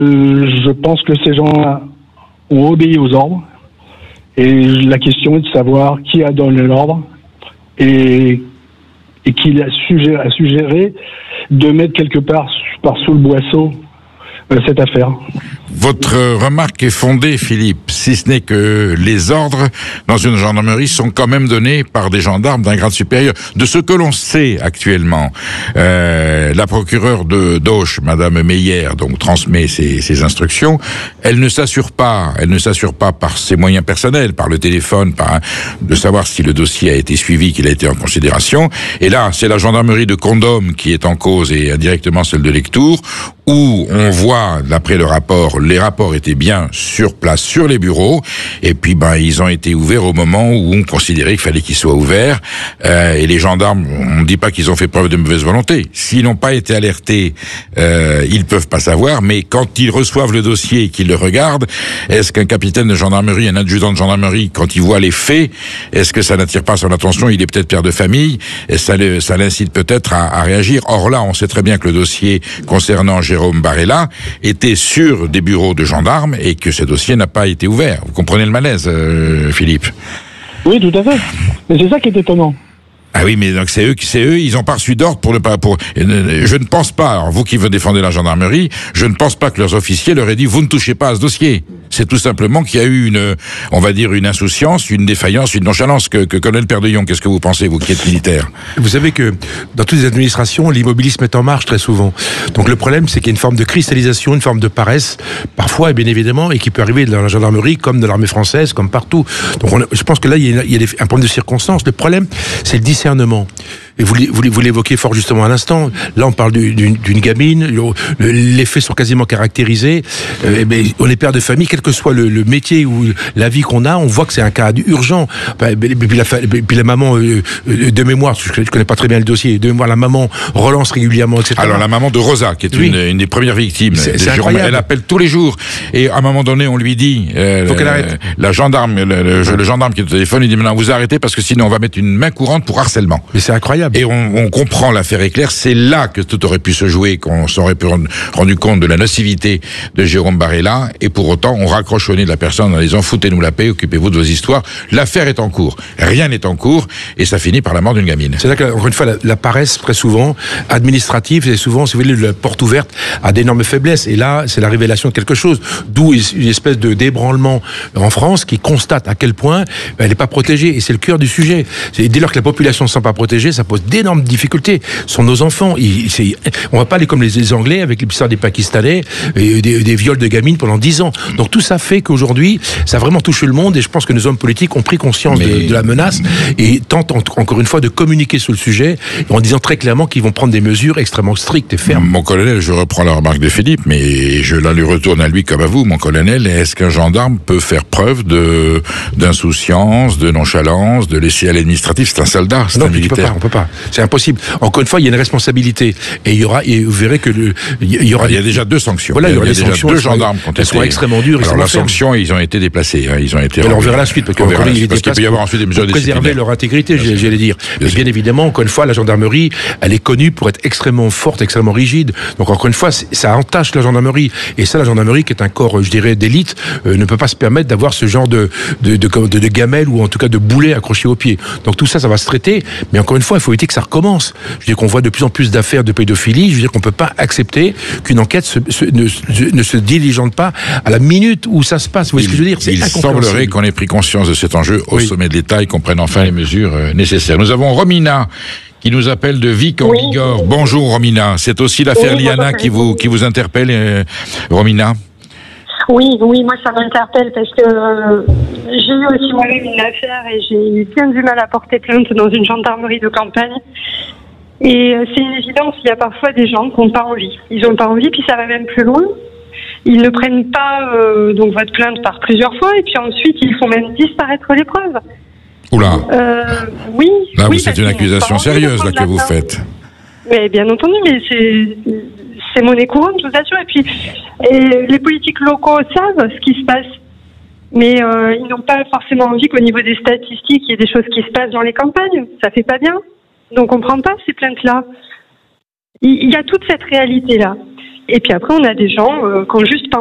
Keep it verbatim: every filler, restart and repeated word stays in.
Euh, je pense que ces gens ont obéi aux ordres. Et la question est de savoir qui a donné l'ordre et, et qui a suggéré, a suggéré de mettre quelque part par sous le boisseau euh, cette affaire. Votre remarque est fondée, Philippe, si ce n'est que les ordres dans une gendarmerie sont quand même donnés par des gendarmes d'un grade supérieur. De ce que l'on sait actuellement, euh, la procureure de d'Auch, Madame Meyer, donc transmet ses, ses instructions. Elle ne s'assure pas, elle ne s'assure pas par ses moyens personnels, par le téléphone, par un, de savoir si le dossier a été suivi, qu'il a été en considération. Et là, c'est la gendarmerie de Condom qui est en cause et indirectement celle de Lectoure, où on voit, d'après le rapport, les rapports étaient bien sur place, sur les bureaux, et puis ben ils ont été ouverts au moment où on considérait qu'il fallait qu'ils soient ouverts, euh, et les gendarmes, on ne dit pas qu'ils ont fait preuve de mauvaise volonté. S'ils n'ont pas été alertés, euh, ils peuvent pas savoir, mais quand ils reçoivent le dossier et qu'ils le regardent, est-ce qu'un capitaine de gendarmerie, un adjudant de gendarmerie, quand il voit les faits, est-ce que ça n'attire pas son attention? Il est peut-être père de famille, et ça, le, ça l'incite peut-être à, à réagir. Or là, on sait très bien que le dossier concernant Jérôme Barella était sur des bureaux de gendarmes et que ce dossier n'a pas été ouvert. Vous comprenez le malaise, euh, Philippe? Oui, tout à fait. Mais c'est ça qui est étonnant. Ah oui, mais donc c'est eux qui, c'est eux, ils ont pas reçu d'ordre pour le pas pour. Je ne pense pas. Alors vous qui vous défendez la gendarmerie, je ne pense pas que leurs officiers leur aient dit vous ne touchez pas à ce dossier. C'est tout simplement qu'il y a eu une, on va dire une insouciance, une défaillance, une nonchalance. Que, que colonel Perdillon, qu'est-ce que vous pensez, vous qui êtes militaire? Vous savez que dans toutes les administrations, l'immobilisme est en marche très souvent. Donc le problème, c'est qu'il y a une forme de cristallisation, une forme de paresse, parfois et bien évidemment, et qui peut arriver dans la gendarmerie comme dans l'armée française, comme partout. Donc on a, je pense que là, il y a, il y a des, un problème de circonstance. Le problème, c'est le discernement. Et vous, vous, vous l'évoquez fort justement à l'instant. Là, on parle d'une, d'une gamine. Les faits sont quasiment caractérisés. Euh, mais on est père de famille, quel que soit le, le métier ou la vie qu'on a, on voit que c'est un cas urgent. Et puis la, puis la maman, euh, de mémoire, je ne connais pas très bien le dossier, de mémoire, la maman relance régulièrement, et cetera. Alors la maman de Rosa, qui est oui. une, une des premières victimes, c'est, des c'est Jérôme, elle appelle tous les jours. Et à un moment donné, on lui dit, euh, faut qu'elle arrête. La gendarme, le, le, le gendarme qui est au téléphone, il dit maintenant vous arrêtez parce que sinon on va mettre une main courante pour harcèlement. Mais c'est incroyable. Et on, on comprend l'affaire éclair, c'est là que tout aurait pu se jouer, qu'on s'aurait pu rendre, rendu compte de la nocivité de Jérôme Barella, et pour autant, on raccroche au nez de la personne en disant, foutez-nous la paix, occupez-vous de vos histoires. L'affaire est en cours. Rien n'est en cours, et ça finit par la mort d'une gamine. C'est là que, encore une fois, la, la paresse, très souvent, administrative, c'est souvent, si vous voulez, la porte ouverte à d'énormes faiblesses. Et là, c'est la révélation de quelque chose. D'où une espèce de débranlement en France qui constate à quel point elle n'est pas protégée. Et c'est le cœur du sujet. C'est, dès lors que la population ne se sent pas protégée, ça pose d'énormes difficultés. Ce sont nos enfants. Ils, c'est, on va pas aller comme les, les Anglais avec l'histoire des Pakistanais et des, des viols de gamines pendant dix ans. Donc tout ça fait qu'aujourd'hui, ça a vraiment touché le monde, et je pense que nos hommes politiques ont pris conscience Mais... de, de la menace et tentent en, encore une fois de communiquer sur le sujet en disant très clairement qu'ils vont prendre des mesures extrêmement strictes et fermes. Mon colonel, je reprends la remarque de Philippe, mais je la lui retourne à lui comme à vous, mon colonel. Est-ce qu'un gendarme peut faire preuve de d'insouciance, de nonchalance, de laisser à l'administratif? C'est un soldat, c'est non, un militaire. On peut pas, on peut pas. C'est impossible. Encore une fois, il y a une responsabilité, et il y aura, et vous verrez que le, il y aura. Il y a déjà deux sanctions. Voilà, il y aura il y a des déjà sanctions. Deux gendarmes qui ont été. Elles sont extrêmement dures. Alors la sanction, ils ont été déplacés. Hein, ils ont été. Alors on verra la suite, parce, verra la il suite, parce qu'il peut y avoir ensuite des mesures pour préserver leur intégrité, bien j'allais dire. Bien Mais bien évidemment, encore une fois, la gendarmerie, elle est connue pour être extrêmement forte, extrêmement rigide. Donc encore une fois, ça entache la gendarmerie. Et ça, la gendarmerie, qui est un corps, je dirais, d'élite, euh, ne peut pas se permettre d'avoir ce genre de de, de, de, de gamelles ou en tout cas de boulets accrochés aux pieds. Donc tout ça, ça va se traiter. Mais encore une fois, il faut éviter que ça recommence. Je veux dire qu'on voit de plus en plus d'affaires de pédophilie. Je veux dire qu'on peut pas accepter qu'une enquête se, se, ne, ne se diligente pas à la minute où ça se passe. Vous voyez ce que je veux dire? C'est il semblerait qu'on ait pris conscience de cet enjeu au oui. sommet de l'État et qu'on prenne enfin les mesures euh, nécessaires. Nous avons Romina qui nous appelle de Vic en oui. Bigorre. Bonjour Romina. C'est aussi l'affaire oui, Liana qui vous qui vous interpelle, euh, Romina. Oui, oui, moi ça m'interpelle parce que euh, j'ai eu aussi moi-même une affaire et j'ai eu bien du mal à porter plainte dans une gendarmerie de campagne. Et euh, c'est une évidence, il y a parfois des gens qui n'ont pas envie. Ils n'ont pas envie, puis ça va même plus loin. Ils ne prennent pas euh, donc votre plainte par plusieurs fois, et puis ensuite ils font même disparaître les preuves. Oula. Euh, oui. Là, oui, c'est une accusation sérieuse là que vous faites. Mais bien entendu, mais c'est c'est monnaie courante, je vous assure. Et puis, et les politiques locaux savent ce qui se passe, mais euh, ils n'ont pas forcément envie qu'au niveau des statistiques, il y ait des choses qui se passent dans les campagnes. Ça fait pas bien. Donc on prend pas ces plaintes-là. Il y a toute cette réalité-là. Et puis après, on a des gens euh, qui ont juste pas